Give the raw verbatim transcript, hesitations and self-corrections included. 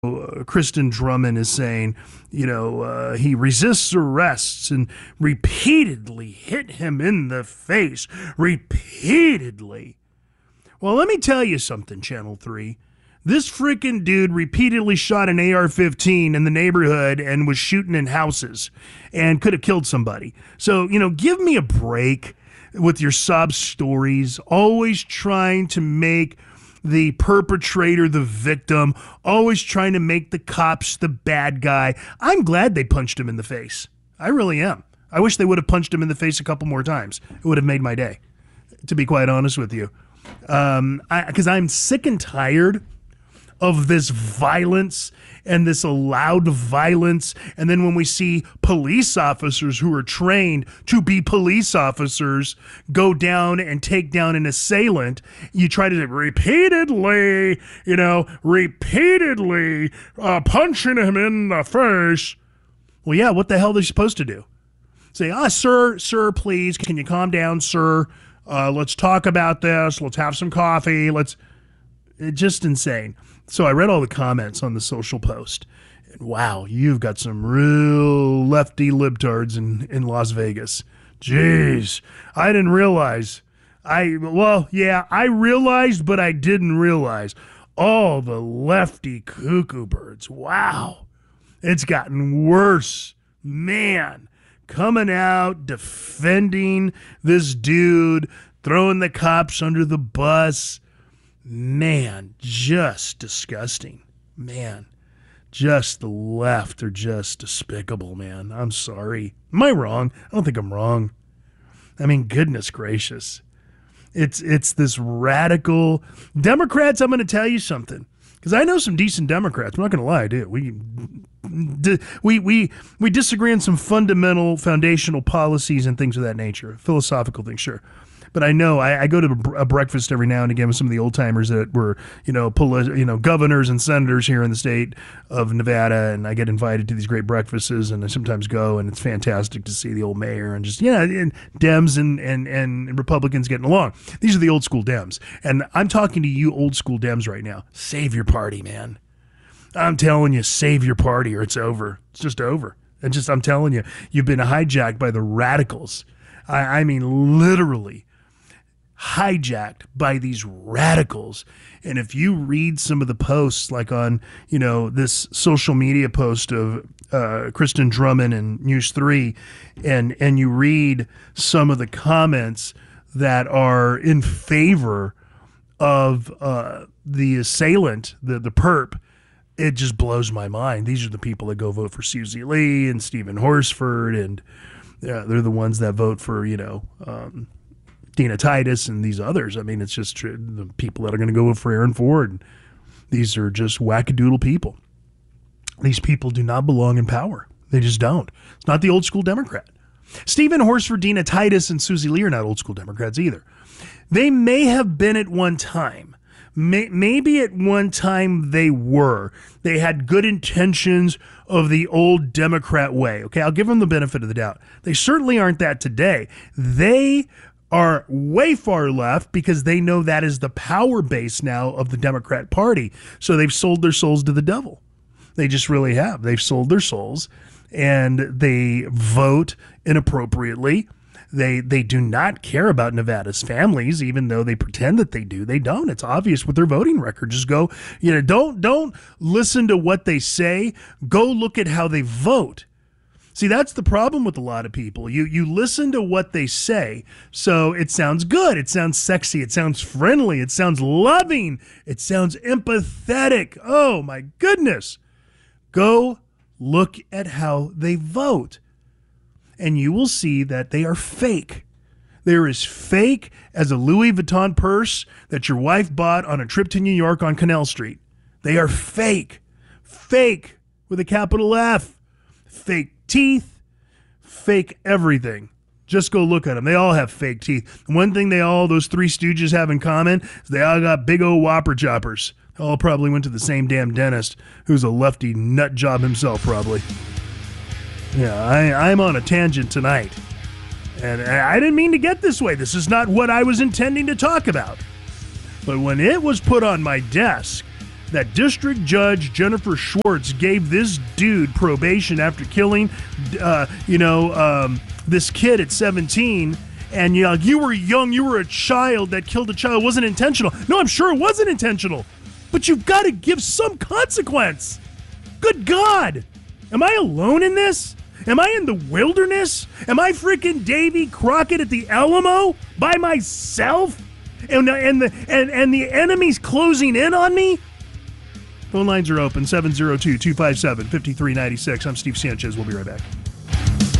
uh, Kristen Drummond is saying, you know, uh, he resists arrests and repeatedly hit him in the face. Repeatedly. Well, let me tell you something, Channel three. This freaking dude repeatedly shot an A R fifteen in the neighborhood and was shooting in houses and could have killed somebody. So, you know, give me a break with your sob stories, always trying to make the perpetrator the victim, always trying to make the cops the bad guy. I'm glad they punched him in the face. I really am. I wish they would have punched him in the face a couple more times. It would have made my day, to be quite honest with you. Um, I, because I'm sick and tired of this violence and this allowed violence. And then when we see police officers who are trained to be police officers go down and take down an assailant, you try to repeatedly, you know, repeatedly uh, punching him in the face. Well, yeah, what the hell are they supposed to do? Say, ah, sir, sir, please, can you calm down, sir? Uh, let's talk about this. Let's have some coffee. Let's, it's just insane. So I read all the comments on the social post. And wow, you've got some real lefty libtards in, in Las Vegas. Jeez, I didn't realize. I, well, yeah, I realized, but I didn't realize. All the lefty cuckoo birds. Wow. It's gotten worse. Man, coming out, defending this dude, throwing the cops under the bus. Man, just disgusting. Man, just the left are just despicable, man. I'm sorry. Am I wrong? I don't think I'm wrong. I mean, goodness gracious. It's it's this radical... Democrats, I'm going to tell you something. Because I know some decent Democrats. I'm not going to lie, I do. We, we, we, we disagree on some fundamental, foundational policies and things of that nature. Philosophical things, sure. But I know I, I go to a breakfast every now and again with some of the old timers that were, you know, poli- you know, governors and senators here in the state of Nevada, and I get invited to these great breakfasts, and I sometimes go, and it's fantastic to see the old mayor and just yeah, and Dems and and and Republicans getting along. These are the old school Dems, and I'm talking to you, old school Dems, right now. Save your party, man. I'm telling you, save your party, or it's over. It's just over. And just I'm telling you, you've been hijacked by the radicals. I, I mean, literally. Hijacked by these radicals. And if you read some of the posts, like on, you know, this social media post of uh, Kristen Drummond and News three, and and you read some of the comments that are in favor of uh, the assailant, the, the perp, it just blows my mind. These are the people that go vote for Susie Lee and Stephen Horsford, and uh, they're the ones that vote for, you know, um, Dina Titus and these others. I mean, it's just tr- the people that are going to go for Aaron Ford. These are just wackadoodle people. These people do not belong in power. They just don't. It's not the old school Democrat. Stephen Horsford, Dina Titus, and Susie Lee are not old school Democrats either. They may have been at one time. May- maybe at one time they were. They had good intentions of the old Democrat way. Okay, I'll give them the benefit of the doubt. They certainly aren't that today. They are way far left because they know that is the power base now of the Democrat Party. So they've sold their souls to the devil. They just really have. They've sold their souls, and they vote inappropriately. They they do not care about Nevada's families, even though they pretend that they do. They don't. It's obvious with their voting record. Just go, you know, don't don't listen to what they say. Go look at how they vote. See, that's the problem with a lot of people. You you listen to what they say, so it sounds good. It sounds sexy. It sounds friendly. It sounds loving. It sounds empathetic. Oh, my goodness. Go look at how they vote, and you will see that they are fake. They're as fake as a Louis Vuitton purse that your wife bought on a trip to New York on Canal Street. They are fake. Fake with a capital F. Fake teeth, fake everything. Just go look at them. They all have fake teeth. One thing they all, those three stooges have in common is they all got big old whopper choppers. They all probably went to the same damn dentist, who's a lefty nut job himself, probably. Yeah, I, I'm on a tangent tonight. And I didn't mean to get this way. This is not what I was intending to talk about. But when it was put on my desk that District Judge Jennifer Schwartz gave this dude probation after killing, uh, you know, um, this kid at seventeen. And you know, you were young, you were a child that killed a child. It wasn't intentional. No, I'm sure it wasn't intentional. But you've got to give some consequence. Good God. Am I alone in this? Am I in the wilderness? Am I freaking Davy Crockett at the Alamo by myself? And, and, the, and, and the enemy's closing in on me? Phone lines are open, seven zero two, two five seven, five three nine six. I'm Steve Sanchez. We'll be right back.